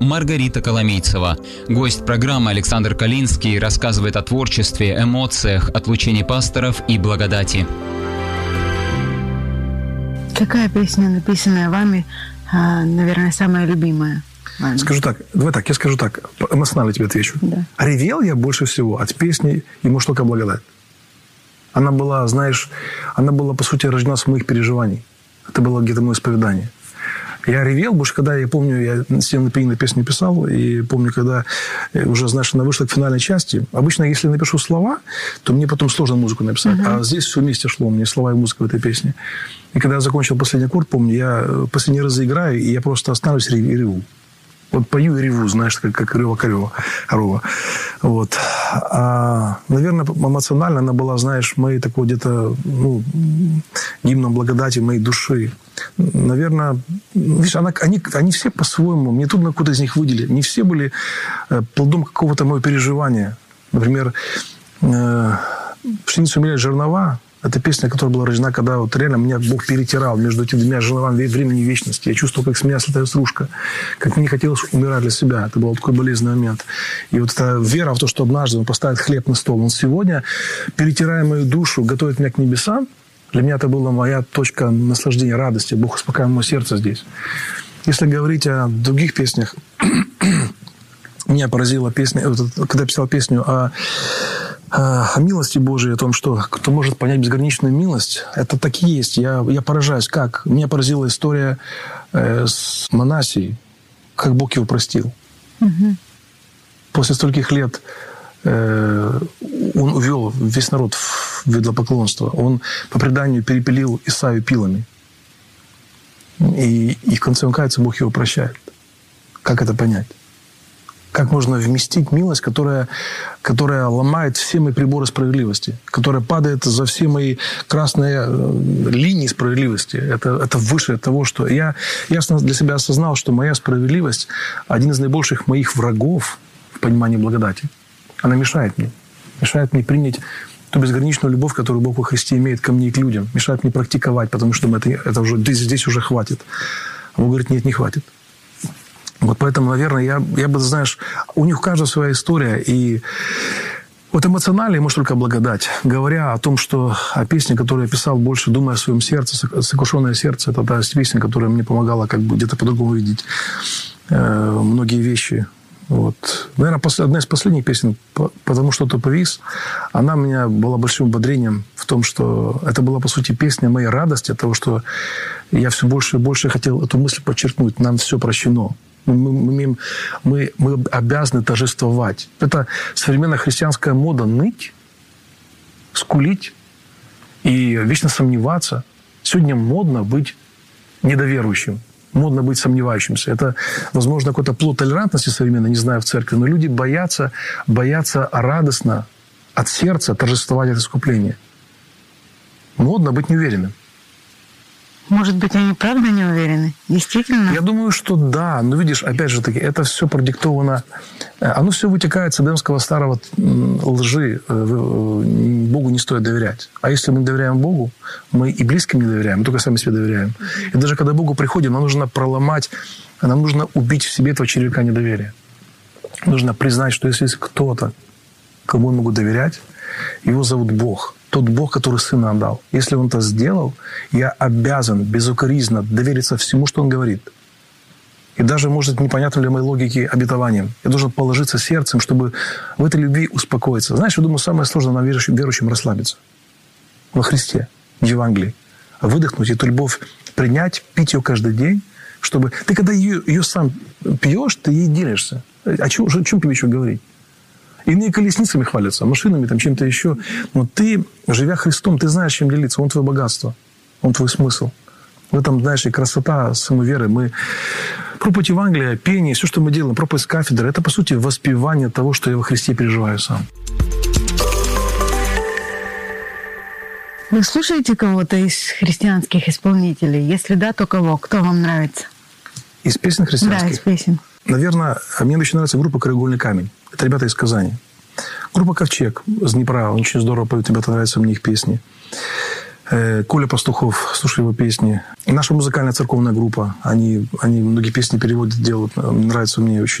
Маргарита Коломейцева. Гость программы Александр Калинский рассказывает о творчестве, эмоциях, отлучении пасторов и благодати. Какая песня, написанная вами, наверное, самая любимая? Скажу так, я скажу так, эмоционально тебе отвечу. Да. Ревел я больше всего от песни «И может только благодать». Она была, знаешь, по сути, рождена с моих переживаний. Это было где-то мое исповедание. Я ревел, потому что когда, я помню, я сидел на пианино песню писал, и помню, когда уже, знаешь, она вышла к финальной части. Обычно, если я напишу слова, то мне потом сложно музыку написать. А здесь все вместе шло, мне слова и музыка в этой песне. И когда я закончил последний аккорд, помню, я последний раз заиграю, и я просто останусь и реву. Вот пою и реву, знаешь, как корова. Вот. Наверное, эмоционально она была, знаешь, моей такой где-то, гимном благодати моей души. Наверное, видишь, они все по-своему, мне трудно какую-то из них выделить. Не все были плодом какого-то моего переживания. Например, «Пшеницу меняет жернова». Это песня, которая была рождена, когда вот реально меня Бог перетирал между этими двумя жерновами времени вечности. Я чувствовал, как с меня слетает стружка, как мне хотелось умирать для себя. Это был такой болезненный момент. И вот эта вера в то, что однажды Он поставит хлеб на стол, Он сегодня, перетирая мою душу, готовит меня к небесам. Для меня это была моя точка наслаждения, радости. Бог успокаивал мое сердце здесь. Если говорить о других песнях, меня поразила песня, когда я писал песню о милости Божией, о том, что кто может понять безграничную милость, это так и есть. Я поражаюсь, как. Меня поразила история с Манассией, как Бог его простил. Угу. После стольких лет он увел весь народ в идолопоклонство. Он, по преданию, перепилил Исаию пилами. И в конце он кается, Бог его прощает. Как это понять? Как можно вместить милость, которая ломает все мои приборы справедливости, которая падает за все мои красные линии справедливости. Это выше того, что... Я ясно для себя осознал, что моя справедливость – один из наибольших моих врагов в понимании благодати. Она мешает мне принять ту безграничную любовь, которую Бог во Христе имеет ко мне и к людям. Мешает мне практиковать, потому что это уже, здесь уже хватит. А Бог говорит, нет, не хватит. Вот поэтому, наверное, я бы, знаешь, у них каждая своя история. И вот эмоционально, может, только благодать. Говоря о том, что о песне, которую я писал больше, думая о своем сердце, «Сокрушенное сердце», это та песня, которая мне помогала как бы где-то по-другому видеть многие вещи. Вот. Наверное, одна из последних песен «Потому что-то повис», она у меня была большим ободрением в том, что это была, по сути, песня моей радости от того, что я все больше и больше хотел эту мысль подчеркнуть. Нам все прощено. Мы обязаны торжествовать. Это современная христианская мода ныть, скулить и вечно сомневаться. Сегодня модно быть недоверующим, модно быть сомневающимся. Это, возможно, какой-то плод толерантности современной, не знаю, в церкви, но люди боятся радостно от сердца торжествовать это искупление. Модно быть неуверенным. Может быть, они правда не уверены? Действительно? Я думаю, что да. Но видишь, опять же таки, это все продиктовано... Оно все вытекает с эдемского старого лжи. Богу не стоит доверять. А если мы не доверяем Богу, мы и близким не доверяем, мы только сами себе доверяем. И даже когда к Богу приходим, нам нужно проломать, нам нужно убить в себе этого червяка недоверия. Нужно признать, что если есть кто-то, кому я могу доверять, его зовут Бог. Тот Бог, который Сына отдал. Если Он это сделал, я обязан безукоризненно довериться всему, что Он говорит. И даже, может, непонятно для моей логики обетованием. Я должен положиться сердцем, чтобы в этой любви успокоиться. Знаешь, я думаю, самое сложное нам, верующим, расслабиться. Во Христе, в Евангелии. Выдохнуть эту любовь, принять, пить ее каждый день, чтобы... Ты когда ее сам пьешь, ты ей делишься. О чем тебе еще говорить? Иные колесницами хвалятся, машинами, там, чем-то еще. Но ты, живя Христом, ты знаешь, чем делиться. Он твое богатство, Он твой смысл. В этом, знаешь, и красота самой веры. Мы проповедь Евангелия, пение, все, что мы делаем, проповедь кафедры, это, по сути, воспевание того, что я во Христе переживаю сам. Вы слушаете кого-то из христианских исполнителей? Если да, то кого? Кто вам нравится? Из песен христианских? Да, из песен. Наверное, мне очень нравится группа «Краеугольный камень». Это ребята из Казани. Группа «Ковчег» с Днепра. Очень здорово поют, ребята, нравятся мне их песни. Коля Пастухов, слушаю его песни. Наша музыкальная церковная группа, они многие песни переводят, делают. Нравится мне очень.